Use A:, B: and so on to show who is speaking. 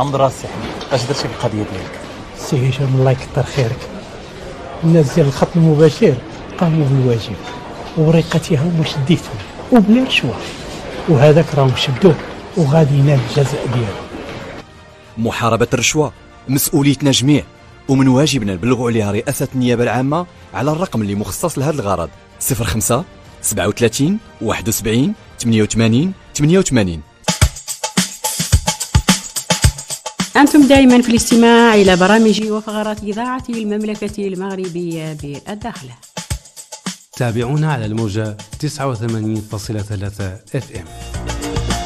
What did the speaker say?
A: حمد راسي حمد. اش درتي في القضيه ديالك؟
B: سي هشام الله يكثر خيرك، الناس ديال الخط المباشر قاموا بالواجب وورقتها هما شديتهم وبلا رشوه، وهذاك راهم شدوه وغادي ينال الجزاء ديالو.
C: محاربة الرشوة مسؤوليتنا جميع، ومن واجبنا نبلغوا عليها رئاسة النيابة العامة على الرقم اللي مخصص لهذا الغرض 05 37 71 88 88.
D: أنتم دائما في الاستماع إلى برامج وفقرات إذاعة المملكة المغربية بالداخل.
E: تابعونا على الموجة 89.3 FM.